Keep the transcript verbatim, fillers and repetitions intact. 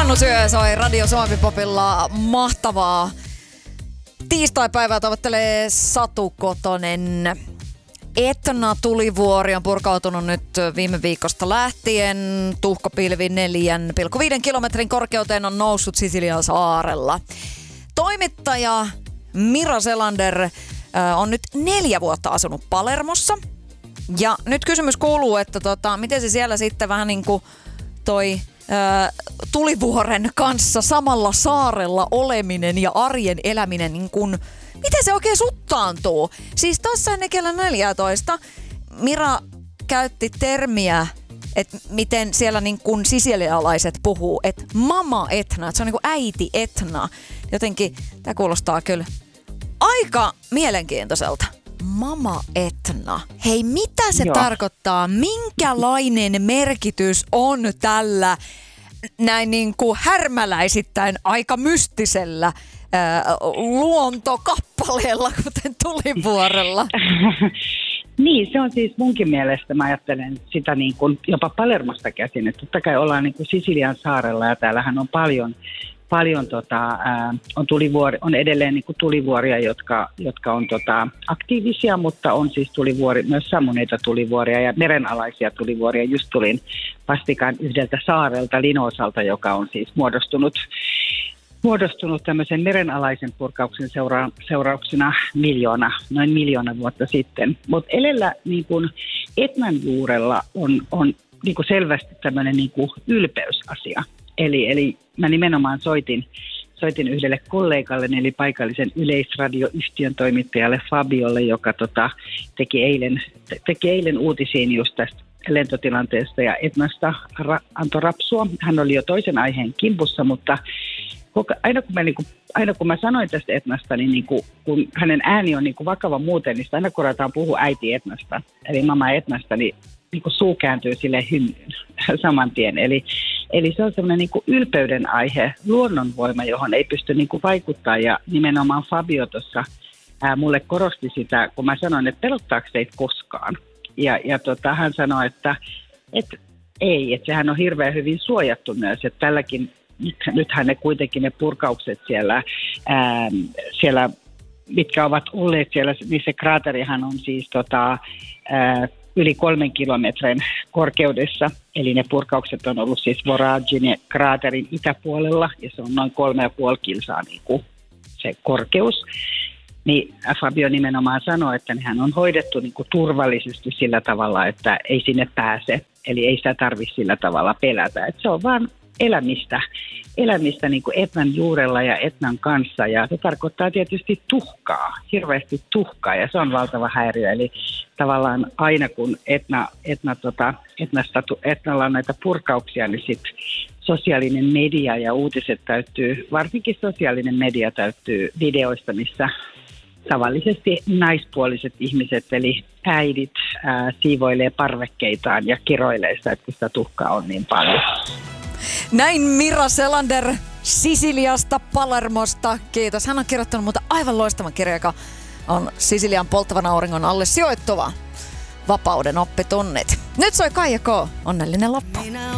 Hannu Syö soi Radio Suomi Popilla mahtavaa tiistaipäivää tavoittelee Satu Kotonen. Etna tulivuori on purkautunut nyt viime viikosta lähtien. Tuhkapilvi neljän pilkku viiden kilometrin korkeuteen on noussut Sisilian saarella. Toimittaja Mira Selander äh, on nyt neljä vuotta asunut Palermossa. Ja nyt kysymys kuuluu, että tota, miten se siellä sitten vähän niin kuin toi äh, tulivuoren kanssa samalla saarella oleminen ja arjen eläminen, niin kuin, miten se oikein suttaantuu? Siis tuossa ennen kello neljätoista Mira käytti termiä, että miten siellä niin kuin sisilialaiset puhuu, että mama Etna, että se on niin kuin äiti Etna. Jotenkin tämä kuulostaa kyllä aika mielenkiintoiselta. Mama Etna. Hei, mitä se Joo. tarkoittaa? Minkälainen merkitys on tällä näin niin kuin härmäläisittäin aika mystisellä ää, luontokappaleella, kuten tulivuorella? Niin, se on siis munkin mielestä, mä ajattelen sitä niin kuin jopa Palermosta käsin, että totta kai ollaan niin kuin Sisilian saarella ja täällähän on paljon Paljon tota, ää, on, tulivuori, on edelleen niin kuin tulivuoria, jotka, jotka on tota, aktiivisia, mutta on siis tulivuori, myös sammuneita tulivuoria ja merenalaisia tulivuoria. Just tulin vastikään yhdeltä saarelta, Linosalta, joka on siis muodostunut, muodostunut tämmöisen merenalaisen purkauksen seura, seurauksena miljoona, noin miljoona vuotta sitten. Mutta elellä niin kuin Etnan juurella on, on niin kuin selvästi tämmöinen niin kuin ylpeysasia. Eli, eli mä nimenomaan soitin, soitin yhdelle kollegalle, eli paikallisen yleisradioyhtiön toimittajalle Fabiolle, joka tota, teki, eilen, te, teki eilen uutisiin just tästä lentotilanteesta ja Etnasta ra, antoi rapsua. Hän oli jo toisen aiheen kimpussa, mutta aina kun mä, niin kuin, aina kun mä sanoin tästä Etnasta, niin, niin kuin, kun hänen ääni on niin kuin vakava muuten, niin aina kun ruvetaan puhua äiti Etnasta, eli mama Etnasta, niin niin kuin suu kääntyy sille hymyyn saman tien. Eli, eli se on semmoinen niin kuin ylpeyden aihe, luonnonvoima, johon ei pysty niin kuin vaikuttaa. Ja nimenomaan Fabio tuossa ää, mulle korosti sitä, kun mä sanoin, että pelottaako teitä koskaan. Ja, ja tota, hän sanoi, että, että ei, että sehän on hirveän hyvin suojattu myös. Että tälläkin, nyt, nythän ne kuitenkin ne purkaukset siellä, ää, siellä mitkä ovat olleet siellä, niin se kraaterihan on siis tota, ää, yli kolmen kilometrin korkeudessa, eli ne purkaukset on ollut siis Voragine kraaterin itäpuolella, ja se on noin kolme ja puoli kilsaa niin kuin se korkeus. Niin Fabio nimenomaan sanoi, että nehän on hoidettu niin kuin turvallisesti sillä tavalla, että ei sinne pääse, eli ei sitä tarvitse sillä tavalla pelätä. Että se on vaan elämistä, elämistä niin kuin Etnan juurella ja Etnan kanssa, ja se tarkoittaa tietysti tuhkaa, hirveästi tuhkaa, ja se on valtava häiriö. Eli tavallaan aina kun Etna, Etna, tota, Etnasta, Etnalla on näitä purkauksia, niin sitten sosiaalinen media ja uutiset täyttyy, varsinkin sosiaalinen media täyttyy videoista, missä tavallisesti naispuoliset ihmiset, eli äidit, ää, siivoilee parvekkeitaan ja kiroilee sitä, että sitä tuhkaa on niin paljon. Näin Mira Selander Sisiliasta, Palermosta. Kiitos. Hän on kirjoittanut muuta aivan loistavan kirjan, joka on Sisilian polttavan auringon alle sijoittuva Vapauden oppitunnit. Nyt soi Kaija K. Onnellinen loppu.